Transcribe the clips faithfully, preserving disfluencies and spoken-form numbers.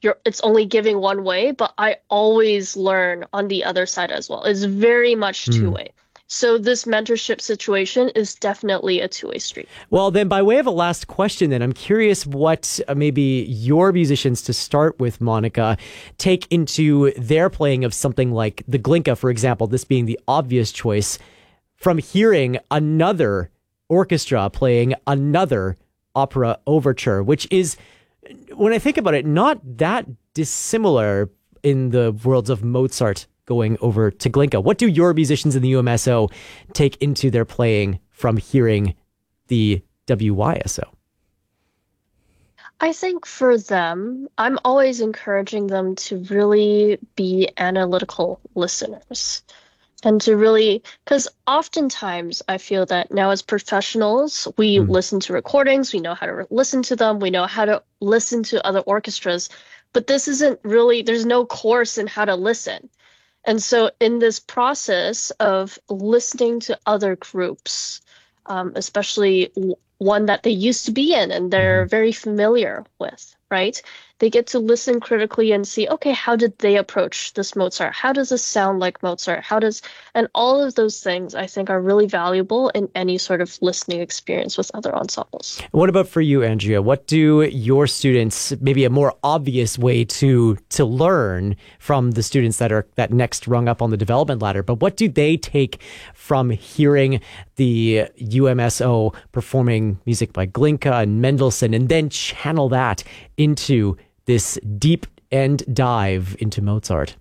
you're it's only giving one way, but I always learn on the other side as well. It's very much Hmm. two-way. So this mentorship situation is definitely a two-way street. Well, then, by way of a last question, then I'm curious what uh, maybe your musicians, to start with, Monica, take into their playing of something like the Glinka, for example, this being the obvious choice, from hearing another orchestra playing another opera overture, which is, when I think about it, not that dissimilar in the worlds of Mozart going over to Glinka. What do your musicians in the U M S O take into their playing from hearing the W Y S O? I think for them, I'm always encouraging them to really be analytical listeners and to really, because oftentimes I feel that now as professionals, we Mm. listen to recordings, we know how to re- listen to them, we know how to listen to other orchestras, but this isn't really, there's no course in how to listen. And so, in this process of listening to other groups, um, especially w- one that they used to be in and they're Mhm. very familiar with, right? They get to listen critically and see, okay, how did they approach this Mozart? How does this sound like Mozart? How does, and all of those things I think are really valuable in any sort of listening experience with other ensembles. What about for you, Andrea? What do your students, maybe a more obvious way to to learn from the students that are that next rung up on the development ladder, but what do they take from hearing the U M S O performing music by Glinka and Mendelssohn and then channel that into this deep end dive into Mozart?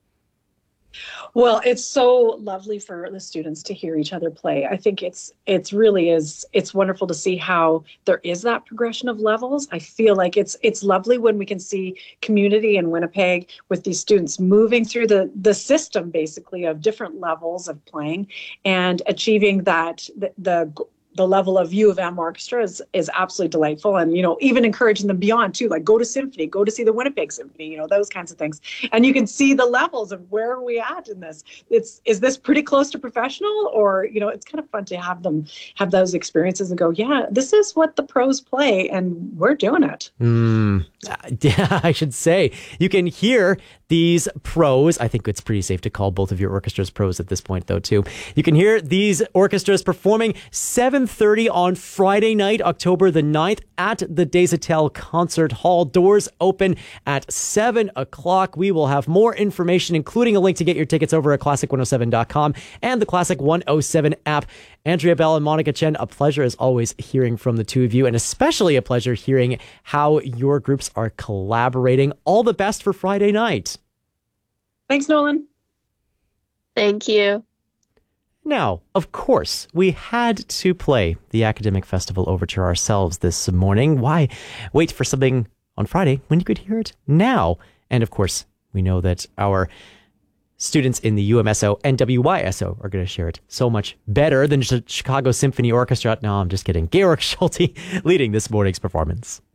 Well, it's so lovely for the students to hear each other play. I think it's it's really is it's wonderful to see how there is that progression of levels. I feel like it's it's lovely when we can see community in Winnipeg with these students moving through the the system basically of different levels of playing and achieving that the, the the level of U of M orchestra is, is absolutely delightful. And, you know, even encouraging them beyond too, like go to symphony, go to see the Winnipeg Symphony, you know, those kinds of things. And you can see the levels of where are we at in this. It's, is this pretty close to professional? Or, you know, it's kind of fun to have them have those experiences and go, yeah, this is what the pros play and we're doing it. Mm, yeah, I should say. You can hear these pros. I think it's pretty safe to call both of your orchestras pros at this point, though, too. You can hear these orchestras performing seven thirty on Friday night, October the ninth, at the Desatel Concert Hall. Doors open at seven o'clock. We will have more information, including a link to get your tickets, over at classic one oh seven dot com and the Classic one oh seven app. Andrea Bell and Monica Chen, a pleasure as always hearing from the two of you, and especially a pleasure hearing how your groups are collaborating. All the best for Friday night. Thanks, Nolan. Thank you. Now, of course, we had to play the Academic Festival Overture ourselves this morning. Why wait for something on Friday when you could hear it now? And of course, we know that our students in the U M S O and W Y S O are going to share it so much better than Chicago Symphony Orchestra. No, I'm just kidding. Georg Schulte leading this morning's performance.